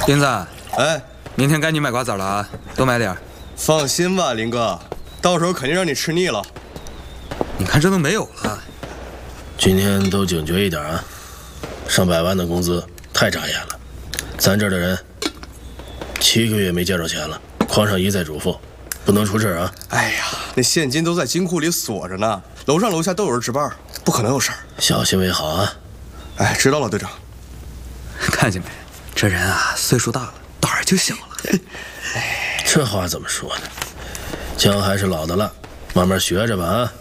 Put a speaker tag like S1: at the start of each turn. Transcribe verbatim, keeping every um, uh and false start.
S1: 斌子，
S2: 哎，
S1: 明天该你买瓜子了啊，多买点。
S2: 放心吧，林哥，到时候肯定让你吃腻了。
S1: 你看这都没有了。
S3: 今天都警觉一点啊！上百万的工资太扎眼了，咱这儿的人七个月没见着钱了。匡上一再嘱咐，不能出事啊！
S2: 哎呀，那现金都在金库里锁着呢，楼上楼下都有人值班，不可能有事儿。
S3: 小心为好啊！
S2: 哎，知道了，队长。
S1: 看见没？这人啊，岁数大了，胆儿就小了。
S3: 这话怎么说呢？姜还是老的辣，慢慢学着吧啊！